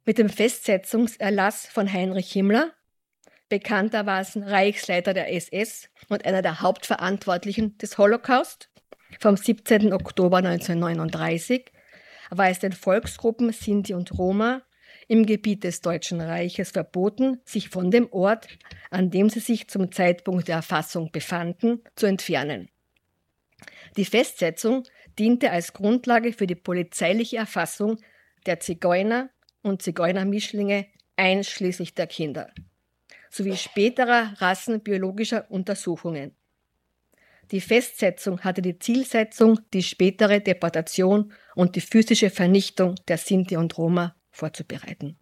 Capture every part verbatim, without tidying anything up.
Mit dem Festsetzungserlass von Heinrich Himmler, bekanntermaßen Reichsleiter der S S und einer der Hauptverantwortlichen des Holocaust, vom siebzehnten Oktober neunzehnhundertneununddreißig, war es den Volksgruppen Sinti und Roma im Gebiet des Deutschen Reiches verboten, sich von dem Ort, an dem sie sich zum Zeitpunkt der Erfassung befanden, zu entfernen. Die Festsetzung diente als Grundlage für die polizeiliche Erfassung der Zigeuner und Zigeunermischlinge einschließlich der Kinder, sowie späterer rassenbiologischer Untersuchungen. Die Festsetzung hatte die Zielsetzung, die spätere Deportation und die physische Vernichtung der Sinti und Roma vorzubereiten.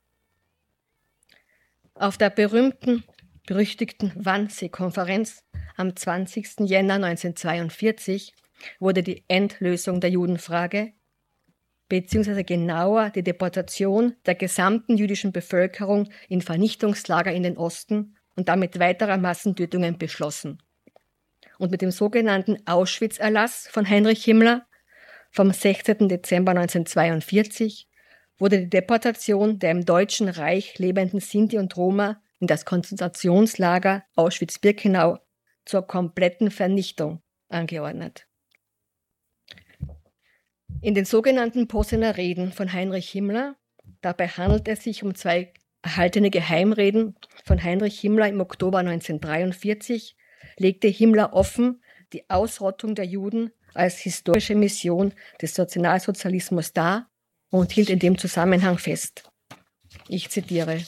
Auf der berühmten, berüchtigten Wannsee-Konferenz am zwanzigsten Jänner neunzehnhundertzweiundvierzig wurde die Endlösung der Judenfrage, beziehungsweise genauer die Deportation der gesamten jüdischen Bevölkerung in Vernichtungslager in den Osten und damit weiterer Massentötungen beschlossen. Und mit dem sogenannten Auschwitz-Erlass von Heinrich Himmler vom sechzehnten Dezember neunzehnhundertzweiundvierzig wurde die Deportation der im Deutschen Reich lebenden Sinti und Roma in das Konzentrationslager Auschwitz-Birkenau zur kompletten Vernichtung angeordnet. In den sogenannten Possener Reden von Heinrich Himmler, dabei handelt es sich um zwei erhaltene Geheimreden von Heinrich Himmler im Oktober neunzehnhundertdreiundvierzig, legte Himmler offen die Ausrottung der Juden als historische Mission des Nationalsozialismus dar und hielt in dem Zusammenhang fest. Ich zitiere: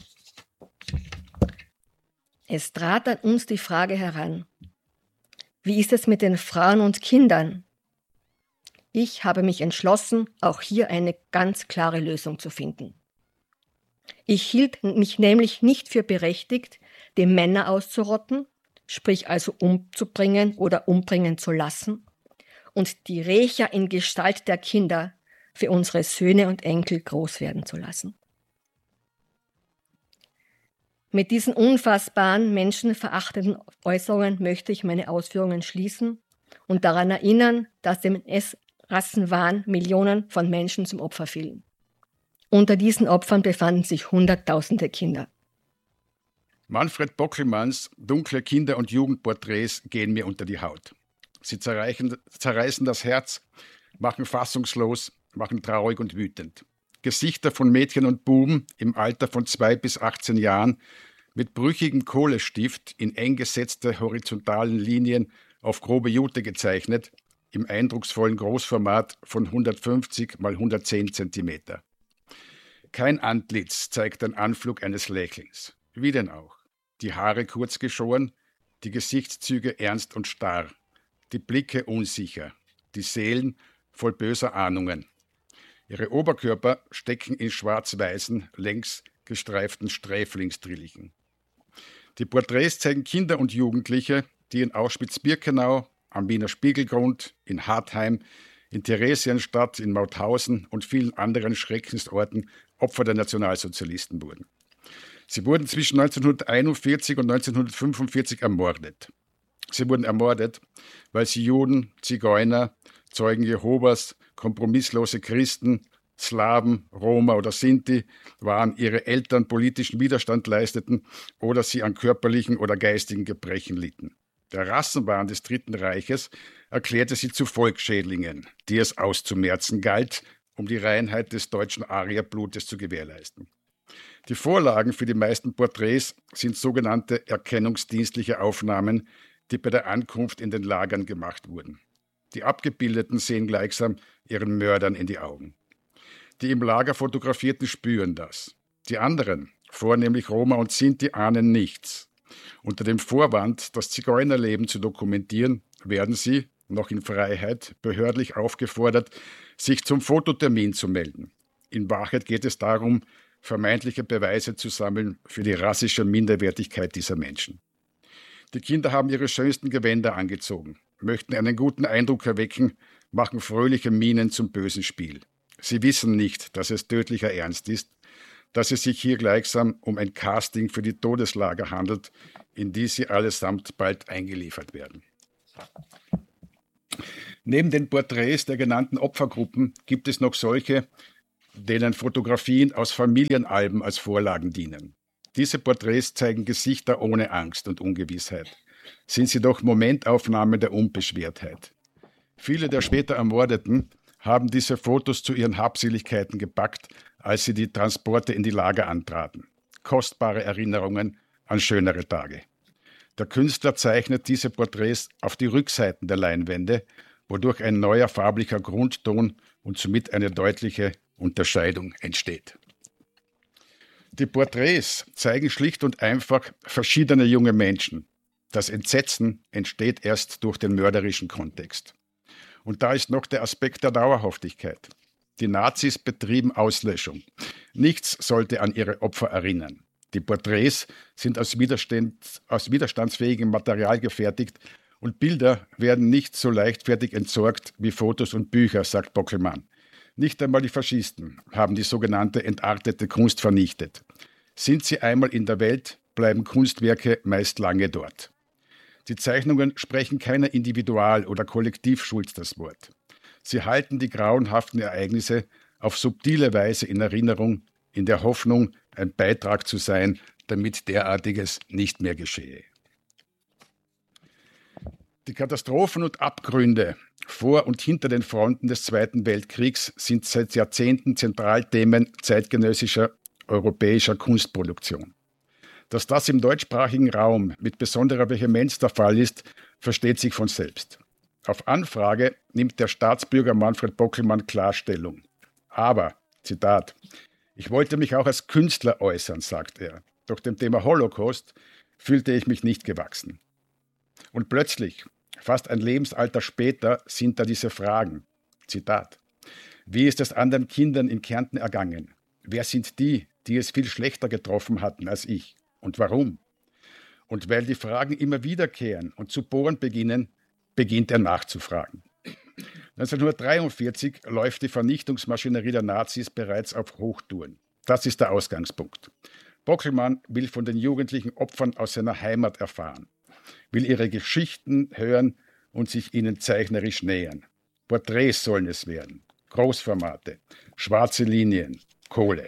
Es trat an uns die Frage heran: Wie ist es mit den Frauen und Kindern? Ich habe mich entschlossen, auch hier eine ganz klare Lösung zu finden. Ich hielt mich nämlich nicht für berechtigt, die Männer auszurotten, sprich also umzubringen oder umbringen zu lassen, und die Rächer in Gestalt der Kinder für unsere Söhne und Enkel groß werden zu lassen. Mit diesen unfassbaren, menschenverachtenden Äußerungen möchte ich meine Ausführungen schließen und daran erinnern, dass dem N S-Rassenwahn Millionen von Menschen zum Opfer fielen. Unter diesen Opfern befanden sich Hunderttausende Kinder. Manfred Bockelmanns dunkle Kinder- und Jugendporträts gehen mir unter die Haut. Sie zerreichen, zerreißen das Herz, machen fassungslos, machen traurig und wütend. Gesichter von Mädchen und Buben im Alter von zwei bis achtzehn Jahren mit brüchigem Kohlestift in eng gesetzte horizontalen Linien auf grobe Jute gezeichnet, im eindrucksvollen Großformat von hundertfünfzig mal hundertzehn Zentimeter. Kein Antlitz zeigt den Anflug eines Lächelns. Wie denn auch? Die Haare kurz geschoren, die Gesichtszüge ernst und starr, die Blicke unsicher, die Seelen voll böser Ahnungen. Ihre Oberkörper stecken in schwarz-weißen, längs gestreiften Sträflingsdrillichen. Die Porträts zeigen Kinder und Jugendliche, die in Auschwitz-Birkenau, am Wiener Spiegelgrund, in Hartheim, in Theresienstadt, in Mauthausen und vielen anderen Schreckensorten Opfer der Nationalsozialisten wurden. Sie wurden zwischen neunzehnhunderteinundvierzig und neunzehnhundertfünfundvierzig ermordet. Sie wurden ermordet, weil sie Juden, Zigeuner, Zeugen Jehovas, kompromisslose Christen, Slawen, Roma oder Sinti waren, ihre Eltern politischen Widerstand leisteten oder sie an körperlichen oder geistigen Gebrechen litten. Der Rassenwahn des Dritten Reiches erklärte sie zu Volksschädlingen, die es auszumerzen galt, um die Reinheit des deutschen Arierblutes zu gewährleisten. Die Vorlagen für die meisten Porträts sind sogenannte erkennungsdienstliche Aufnahmen, die bei der Ankunft in den Lagern gemacht wurden. Die Abgebildeten sehen gleichsam ihren Mördern in die Augen. Die im Lager Fotografierten spüren das. Die anderen, vornehmlich Roma und Sinti, ahnen nichts. Unter dem Vorwand, das Zigeunerleben zu dokumentieren, werden sie, noch in Freiheit, behördlich aufgefordert, sich zum Fototermin zu melden. In Wahrheit geht es darum, vermeintliche Beweise zu sammeln für die rassische Minderwertigkeit dieser Menschen. Die Kinder haben ihre schönsten Gewänder angezogen, möchten einen guten Eindruck erwecken, machen fröhliche Mienen zum bösen Spiel. Sie wissen nicht, dass es tödlicher Ernst ist, dass es sich hier gleichsam um ein Casting für die Todeslager handelt, in die sie allesamt bald eingeliefert werden. Neben den Porträts der genannten Opfergruppen gibt es noch solche, denen Fotografien aus Familienalben als Vorlagen dienen. Diese Porträts zeigen Gesichter ohne Angst und Ungewissheit. Sind sie doch Momentaufnahmen der Unbeschwertheit. Viele der später Ermordeten haben diese Fotos zu ihren Habseligkeiten gepackt, als sie die Transporte in die Lager antraten. Kostbare Erinnerungen an schönere Tage. Der Künstler zeichnet diese Porträts auf die Rückseiten der Leinwände, wodurch ein neuer farblicher Grundton und somit eine deutliche Unterscheidung entsteht. Die Porträts zeigen schlicht und einfach verschiedene junge Menschen. Das Entsetzen entsteht erst durch den mörderischen Kontext. Und da ist noch der Aspekt der Dauerhaftigkeit. Die Nazis betrieben Auslöschung. Nichts sollte an ihre Opfer erinnern. Die Porträts sind aus, Widerstand, aus widerstandsfähigem Material gefertigt und Bilder werden nicht so leichtfertig entsorgt wie Fotos und Bücher, sagt Bockelmann. Nicht einmal die Faschisten haben die sogenannte entartete Kunst vernichtet. Sind sie einmal in der Welt, bleiben Kunstwerke meist lange dort. Die Zeichnungen sprechen keiner Individual- oder Kollektivschuld das Wort. Sie halten die grauenhaften Ereignisse auf subtile Weise in Erinnerung, in der Hoffnung, ein Beitrag zu sein, damit derartiges nicht mehr geschehe. Die Katastrophen und Abgründe vor und hinter den Fronten des Zweiten Weltkriegs sind seit Jahrzehnten Zentralthemen zeitgenössischer europäischer Kunstproduktion. Dass das im deutschsprachigen Raum mit besonderer Vehemenz der Fall ist, versteht sich von selbst. Auf Anfrage nimmt der Staatsbürger Manfred Bockelmann Klarstellung. Aber, Zitat, ich wollte mich auch als Künstler äußern, sagt er. Doch dem Thema Holocaust fühlte ich mich nicht gewachsen. Und plötzlich, fast ein Lebensalter später, sind da diese Fragen. Zitat. Wie ist es anderen Kindern in Kärnten ergangen? Wer sind die, die es viel schlechter getroffen hatten als ich? Und warum? Und weil die Fragen immer wiederkehren und zu bohren beginnen, beginnt er nachzufragen. neunzehnhundertdreiundvierzig läuft die Vernichtungsmaschinerie der Nazis bereits auf Hochtouren. Das ist der Ausgangspunkt. Bockelmann will von den jugendlichen Opfern aus seiner Heimat erfahren, will ihre Geschichten hören und sich ihnen zeichnerisch nähern. Porträts sollen es werden, Großformate, schwarze Linien, Kohle.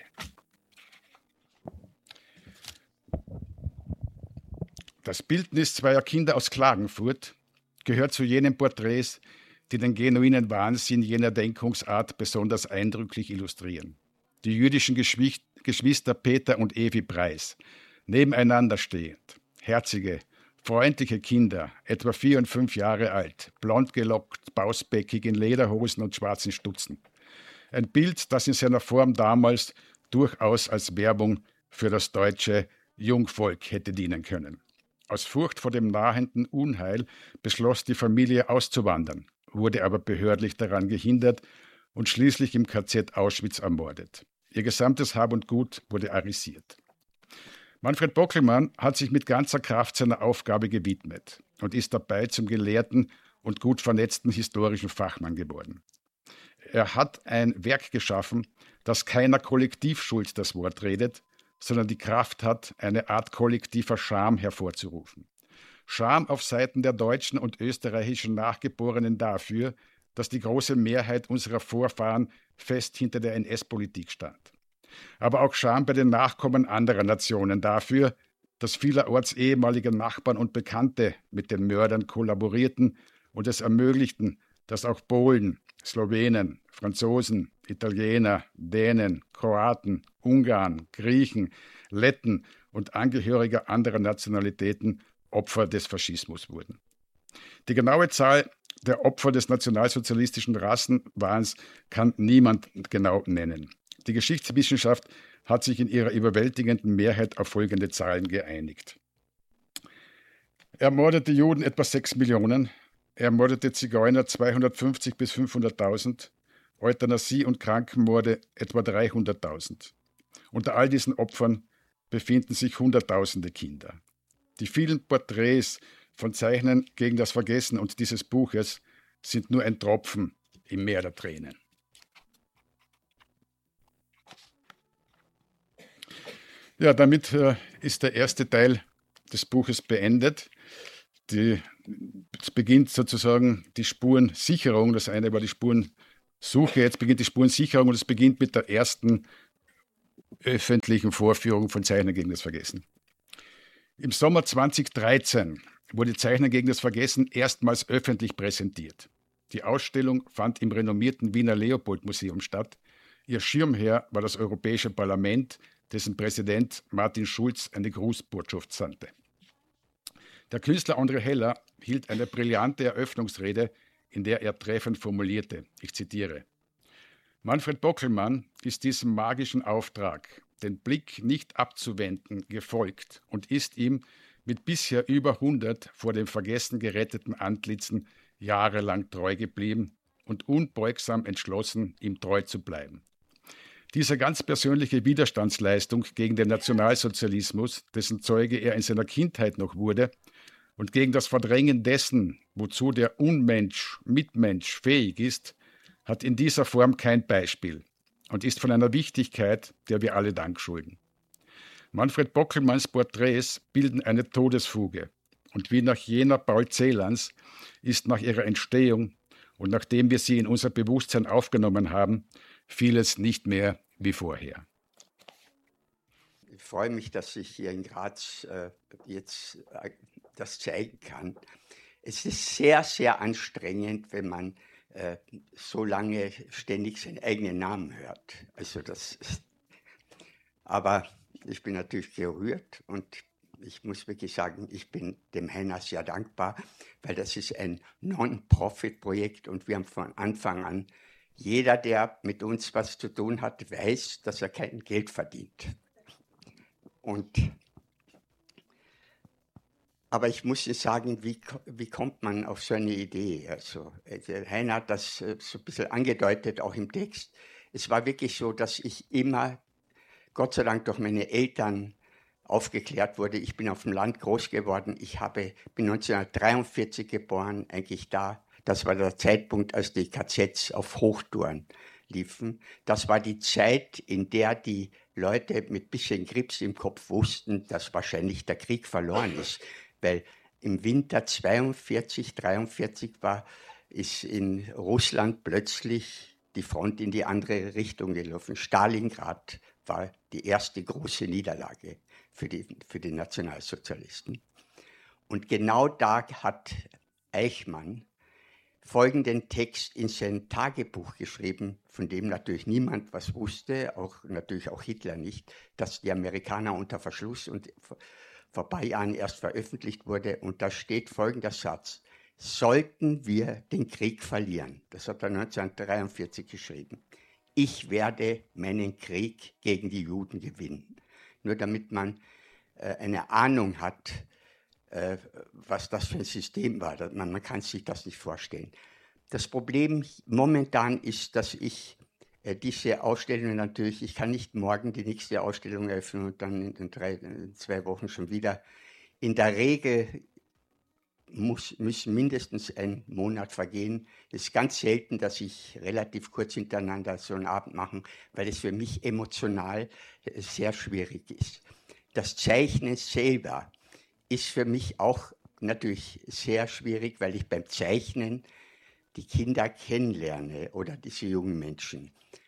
Das Bildnis zweier Kinder aus Klagenfurt gehört zu jenen Porträts, die den genuinen Wahnsinn jener Denkungsart besonders eindrücklich illustrieren. Die jüdischen Geschwister Peter und Evi Preis, nebeneinander stehend, herzige, freundliche Kinder, etwa vier und fünf Jahre alt, blond gelockt, bausbäckig in Lederhosen und schwarzen Stutzen. Ein Bild, das in seiner Form damals durchaus als Werbung für das deutsche Jungvolk hätte dienen können. Aus Furcht vor dem nahenden Unheil beschloss die Familie auszuwandern, wurde aber behördlich daran gehindert und schließlich im K Z Auschwitz ermordet. Ihr gesamtes Hab und Gut wurde arisiert. Manfred Bockelmann hat sich mit ganzer Kraft seiner Aufgabe gewidmet und ist dabei zum gelehrten und gut vernetzten historischen Fachmann geworden. Er hat ein Werk geschaffen, das keiner Kollektivschuld das Wort redet, sondern die Kraft hat, eine Art kollektiver Scham hervorzurufen. Scham auf Seiten der deutschen und österreichischen Nachgeborenen dafür, dass die große Mehrheit unserer Vorfahren fest hinter der N S-Politik stand. Aber auch Scham bei den Nachkommen anderer Nationen dafür, dass vielerorts ehemalige Nachbarn und Bekannte mit den Mördern kollaborierten und es ermöglichten, dass auch Polen, Slowenen, Franzosen, Italiener, Dänen, Kroaten, Ungarn, Griechen, Letten und Angehörige anderer Nationalitäten Opfer des Faschismus wurden. Die genaue Zahl der Opfer des nationalsozialistischen Rassenwahns kann niemand genau nennen. Die Geschichtswissenschaft hat sich in ihrer überwältigenden Mehrheit auf folgende Zahlen geeinigt. Ermordete Juden etwa sechs Millionen, ermordete Zigeuner zweihundertfünfzig bis fünfhunderttausend, Euthanasie- und Krankenmorde etwa dreihunderttausend. Unter all diesen Opfern befinden sich Hunderttausende Kinder. Die vielen Porträts von Zeichnern gegen das Vergessen und dieses Buches sind nur ein Tropfen im Meer der Tränen. Ja, damit äh, ist der erste Teil des Buches beendet. Die, es beginnt sozusagen die Spurensicherung. Das eine war die Spuren Suche, jetzt beginnt die Spurensicherung und es beginnt mit der ersten öffentlichen Vorführung von Zeichner gegen das Vergessen. Im Sommer zweitausenddreizehn wurde Zeichner gegen das Vergessen erstmals öffentlich präsentiert. Die Ausstellung fand im renommierten Wiener Leopold-Museum statt. Ihr Schirmherr war das Europäische Parlament, dessen Präsident Martin Schulz eine Grußbotschaft sandte. Der Künstler André Heller hielt eine brillante Eröffnungsrede, in der er treffend formulierte, ich zitiere: Manfred Bockelmann ist diesem magischen Auftrag, den Blick nicht abzuwenden, gefolgt und ist ihm mit bisher über hundert vor dem Vergessen geretteten Antlitzen jahrelang treu geblieben und unbeugsam entschlossen, ihm treu zu bleiben. Diese ganz persönliche Widerstandsleistung gegen den Nationalsozialismus, dessen Zeuge er in seiner Kindheit noch wurde, und gegen das Verdrängen dessen, wozu der Unmensch, Mitmensch fähig ist, hat in dieser Form kein Beispiel und ist von einer Wichtigkeit, der wir alle Dank schulden. Manfred Bockelmanns Porträts bilden eine Todesfuge und wie nach jener Paul Celans ist nach ihrer Entstehung und nachdem wir sie in unser Bewusstsein aufgenommen haben, vieles nicht mehr wie vorher. Ich freue mich, dass ich hier in Graz äh, jetzt äh, das zeigen kann. Es ist sehr, sehr anstrengend, wenn man äh, so lange ständig seinen eigenen Namen hört. Also das ist, aber ich bin natürlich gerührt und ich muss wirklich sagen, ich bin dem Heiner sehr dankbar, weil das ist ein Non-Profit-Projekt und wir haben von Anfang an, jeder, der mit uns was zu tun hat, weiß, dass er kein Geld verdient. Und, aber ich muss Ihnen sagen, wie, wie kommt man auf so eine Idee? Also, der Heiner hat das so ein bisschen angedeutet, auch im Text. Es war wirklich so, dass ich immer, Gott sei Dank durch meine Eltern, aufgeklärt wurde. Ich bin auf dem Land groß geworden. Ich habe, bin neunzehnhundertdreiundvierzig geboren, eigentlich da. Das war der Zeitpunkt, als die K Zs auf Hochtouren liefen. Das war die Zeit, in der die Leute mit bisschen Grips im Kopf wussten, dass wahrscheinlich der Krieg verloren ist. Weil im Winter zweiundvierzig, dreiundvierzig war, ist in Russland plötzlich die Front in die andere Richtung gelaufen. Stalingrad war die erste große Niederlage für die, für die Nationalsozialisten. Und genau da hat Eichmann folgenden Text in sein Tagebuch geschrieben, von dem natürlich niemand was wusste, auch natürlich auch Hitler nicht, dass die Amerikaner unter Verschluss und vor ein paar Jahren erst veröffentlicht wurde. Und da steht folgender Satz: Sollten wir den Krieg verlieren, das hat er neunzehnhundertdreiundvierzig geschrieben, ich werde meinen Krieg gegen die Juden gewinnen. Nur damit man äh, eine Ahnung hat, äh, was das für ein System war. Man, man kann sich das nicht vorstellen. Das Problem momentan ist, dass ich äh, diese Ausstellung natürlich, ich kann nicht morgen die nächste Ausstellung eröffnen und dann in, in, drei, in zwei Wochen schon wieder. In der Regel muss, müssen mindestens ein Monat vergehen. Es ist ganz selten, dass ich relativ kurz hintereinander so einen Abend mache, weil es für mich emotional sehr schwierig ist. Das Zeichnen selber ist für mich auch natürlich sehr schwierig, weil ich beim Zeichnen die Kinder kennenlerne oder diese jungen Menschen.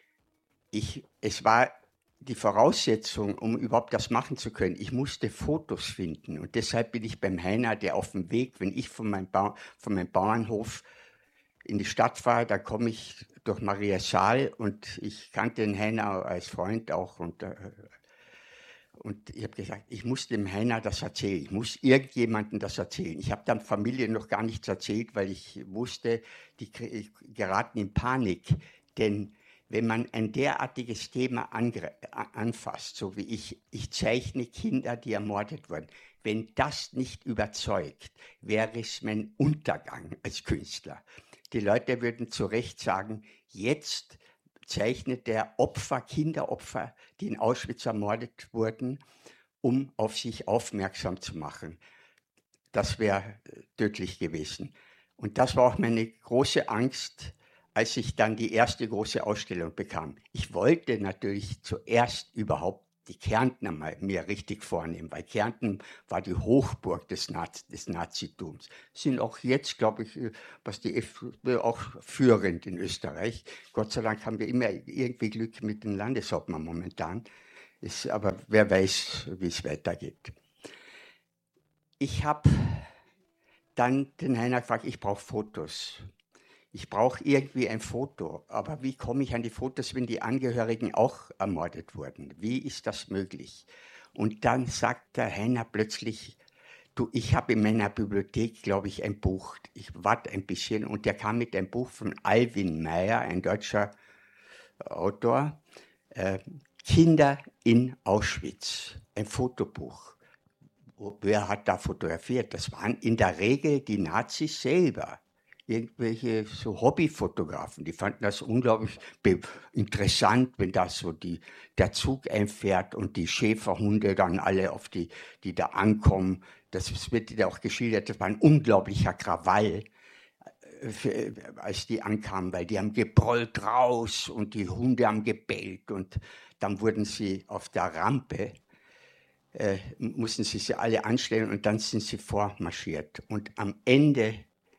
Ich, es war die Voraussetzung, um überhaupt das machen zu können. Ich musste Fotos finden und deshalb bin ich beim Heiner, der auf dem Weg, wenn ich von meinem, ba- von meinem Bauernhof in die Stadt fahre, da komme ich durch Maria Saal und ich kannte den Heiner als Freund auch und, äh, und ich habe gesagt, ich muss dem Heiner das erzählen, ich muss irgendjemandem das erzählen. Ich habe der Familie noch gar nichts erzählt, weil ich wusste, die krie- geraten in Panik, denn wenn man ein derartiges Thema angre- anfasst, so wie ich, ich zeichne Kinder, die ermordet wurden, wenn das nicht überzeugt, wäre es mein Untergang als Künstler. Die Leute würden zu Recht sagen, jetzt zeichnet der Opfer, Kinderopfer, die in Auschwitz ermordet wurden, um auf sich aufmerksam zu machen. Das wäre tödlich gewesen. Und das war auch meine große Angst, als ich dann die erste große Ausstellung bekam. Ich wollte natürlich zuerst überhaupt die Kärntner mal mir richtig vornehmen, weil Kärnten war die Hochburg des, Naz des Nazitums. Sind auch jetzt, glaube ich, was die F D P auch führend in Österreich. Gott sei Dank haben wir immer irgendwie Glück mit dem Landeshauptmann momentan. Ist, aber wer weiß, wie es weitergeht. Ich habe dann den Heiner gefragt, ich brauche Fotos. Ich brauche irgendwie ein Foto, aber wie komme ich an die Fotos, wenn die Angehörigen auch ermordet wurden? Wie ist das möglich? Und dann sagt der Heiner plötzlich, du, ich habe in meiner Bibliothek, glaube ich, ein Buch. Ich warte ein bisschen und der kam mit einem Buch von Alwin Meyer, ein deutscher Autor, äh, Kinder in Auschwitz, ein Fotobuch. Wer hat da fotografiert? Das waren in der Regel die Nazis selber. Irgendwelche so Hobbyfotografen, die fanden das unglaublich interessant, wenn da so die, der Zug einfährt und die Schäferhunde dann alle auf die, die da ankommen. Das wird ja auch geschildert, das war ein unglaublicher Krawall, für, als die ankamen, weil die haben gebrüllt raus und die Hunde haben gebellt und dann wurden sie auf der Rampe, äh, mussten sie sie alle anstellen und dann sind sie vormarschiert. Und am Ende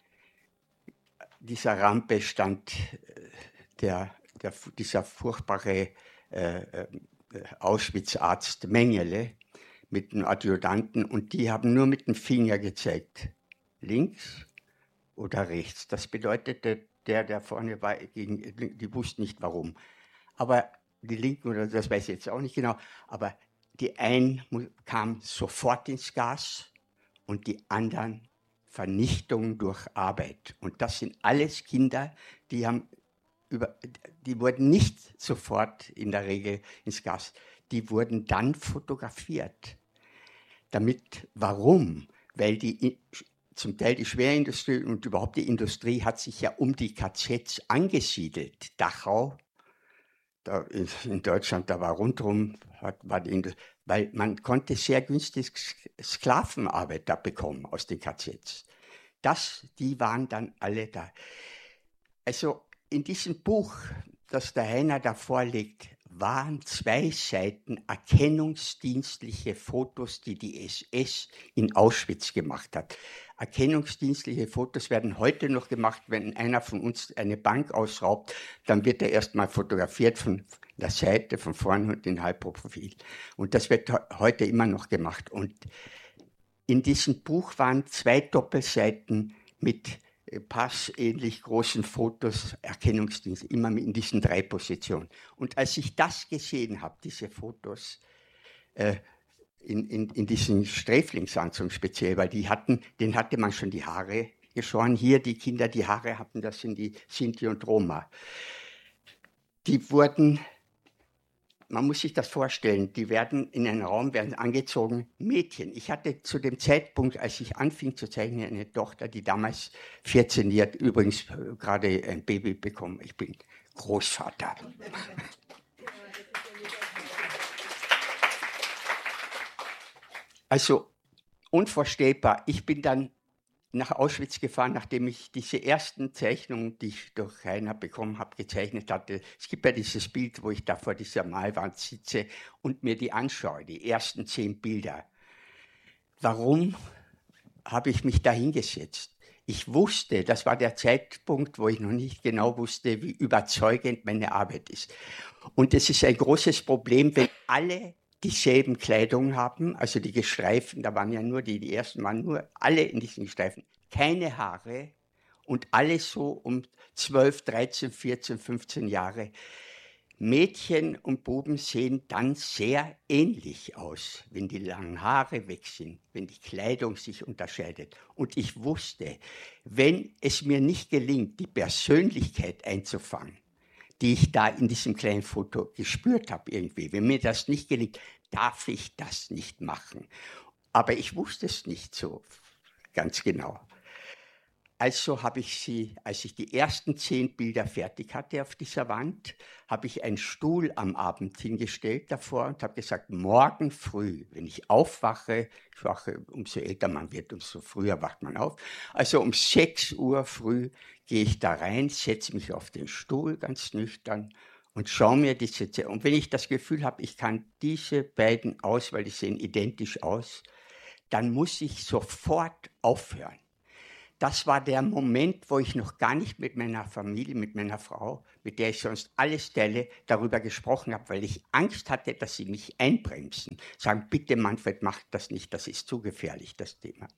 dieser Rampe stand der, der, dieser furchtbare äh, äh, Auschwitz-Arzt Mengele mit dem Adjutanten und die haben nur mit dem Finger gezeigt, links oder rechts. Das bedeutete, der, der vorne war, gegen, die wussten nicht warum. Aber die Linken, oder das weiß ich jetzt auch nicht genau, aber die einen kamen sofort ins Gas und die anderen Vernichtung durch Arbeit. Und das sind alles Kinder, die haben über, die wurden nicht sofort in der Regel ins Gas, die wurden dann fotografiert. Damit, warum? Weil die zum Teil die Schwerindustrie und überhaupt die Industrie hat sich ja um die K Zs angesiedelt. Dachau, da in Deutschland, da war rundherum, hat, war die Industrie, weil man konnte sehr günstig Sklavenarbeit da bekommen aus den K Zs. Das, die waren dann alle da. Also in diesem Buch, das der Heiner da vorlegt, waren zwei Seiten erkennungsdienstliche Fotos, die die S S in Auschwitz gemacht hat. Erkennungsdienstliche Fotos werden heute noch gemacht, wenn einer von uns eine Bank ausraubt, dann wird er erstmal fotografiert von der Seite, von vorne und in Halbprofil. Und das wird heute immer noch gemacht. Und in diesem Buch waren zwei Doppelseiten mit passähnlich großen Fotos, Erkennungsdienst, immer in diesen drei Positionen. Und als ich das gesehen habe, diese Fotos, äh, in, in, in diesen Sträflingsanzug speziell, weil die hatten, den hatte man schon die Haare geschoren. Hier die Kinder, die Haare hatten, das sind die Sinti und Roma. Die wurden, man muss sich das vorstellen, die werden in einen Raum, werden angezogen, Mädchen. Ich hatte zu dem Zeitpunkt, als ich anfing zu zeichnen, eine Tochter, die damals vierzehn Jahre, übrigens gerade ein Baby bekommen. Ich bin Großvater. Also unvorstellbar. Ich bin dann nach Auschwitz gefahren, nachdem ich diese ersten Zeichnungen, die ich durch Heiner bekommen habe, gezeichnet hatte. Es gibt ja dieses Bild, wo ich da vor dieser Malwand sitze und mir die anschaue, die ersten zehn Bilder. Warum habe ich mich da hingesetzt? Ich wusste, das war der Zeitpunkt, wo ich noch nicht genau wusste, wie überzeugend meine Arbeit ist. Und es ist ein großes Problem, wenn alle dieselben Kleidung haben, also die Gestreiften, da waren ja nur die, die ersten waren nur alle in diesen Gestreifen, keine Haare und alle so um zwölf, dreizehn, vierzehn, fünfzehn Jahre. Mädchen und Buben sehen dann sehr ähnlich aus, wenn die langen Haare weg sind, wenn die Kleidung sich unterscheidet. Und ich wusste, wenn es mir nicht gelingt, die Persönlichkeit einzufangen, die ich da in diesem kleinen Foto gespürt habe irgendwie. Wenn mir das nicht gelingt, darf ich das nicht machen. Aber ich wusste es nicht so ganz genau. Also habe ich sie, als ich die ersten zehn Bilder fertig hatte auf dieser Wand, habe ich einen Stuhl am Abend hingestellt davor und habe gesagt, morgen früh, wenn ich aufwache, ich wache, umso älter man wird, umso früher wacht man auf, also um sechs Uhr früh gehe ich da rein, setze mich auf den Stuhl ganz nüchtern und schaue mir diese Zähne. Und wenn ich das Gefühl habe, ich kann diese beiden aus, weil die sehen identisch aus, dann muss ich sofort aufhören. Das war der Moment, wo ich noch gar nicht mit meiner Familie, mit meiner Frau, mit der ich sonst alles teile, darüber gesprochen habe, weil ich Angst hatte, dass sie mich einbremsen. Sagen, bitte Manfred, mach das nicht, das ist zu gefährlich, das Thema.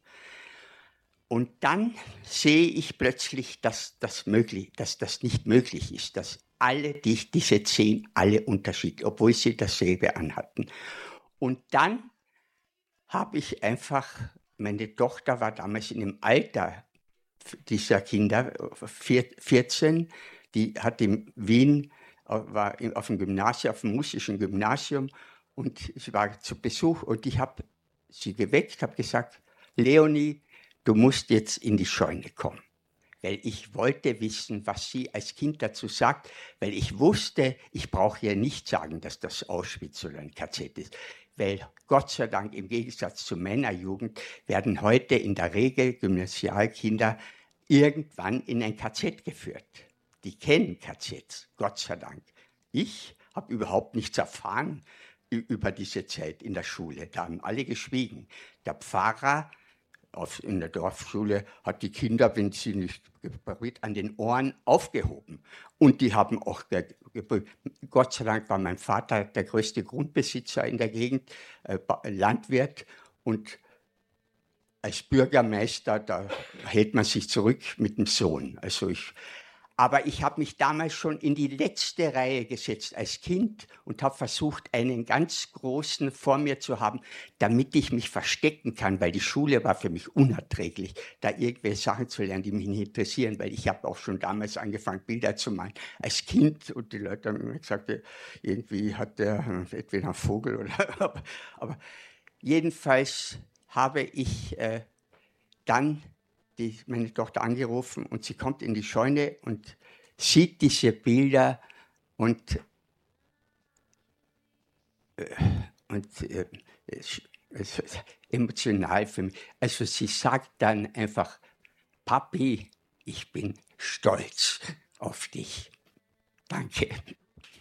Und dann sehe ich plötzlich, dass das, möglich, dass das nicht möglich ist, dass alle, die, diese zehn, alle unterschiedlich, obwohl sie dasselbe anhatten. Und dann habe ich einfach, meine Tochter war damals in dem Alter dieser Kinder, vierzehn, die hat in Wien, war auf dem Gymnasium, auf dem musischen Gymnasium, und sie war zu Besuch und ich habe sie geweckt, habe gesagt, Leonie, du musst jetzt in die Scheune kommen. Weil ich wollte wissen, was sie als Kind dazu sagt, weil ich wusste, ich brauche ihr nicht sagen, dass das Auschwitz oder ein K Z ist. Weil Gott sei Dank im Gegensatz zu meiner Jugend werden heute in der Regel Gymnasialkinder irgendwann in ein K Z geführt. Die kennen K Zs, Gott sei Dank. Ich habe überhaupt nichts erfahren über diese Zeit in der Schule. Da haben alle geschwiegen. Der Pfarrer auf, in der Dorfschule hat die Kinder, wenn sie nicht gebrüllt, an den Ohren aufgehoben. Und die haben auch gebrüllt. Gott sei Dank war mein Vater der größte Grundbesitzer in der Gegend, äh, Landwirt. Und als Bürgermeister, da hält man sich zurück mit dem Sohn. Also ich, aber ich habe mich damals schon in die letzte Reihe gesetzt als Kind und habe versucht, einen ganz großen vor mir zu haben, damit ich mich verstecken kann, weil die Schule war für mich unerträglich, da irgendwelche Sachen zu lernen, die mich nicht interessieren, weil ich habe auch schon damals angefangen, Bilder zu malen als Kind, und die Leute haben immer gesagt, irgendwie hat der entweder einen Vogel oder... aber, aber jedenfalls habe ich äh, dann die, meine Tochter angerufen und sie kommt in die Scheune und sieht diese Bilder und, äh, und äh, es, es ist emotional für mich. Also sie sagt dann einfach, Papi, ich bin stolz auf dich. Danke.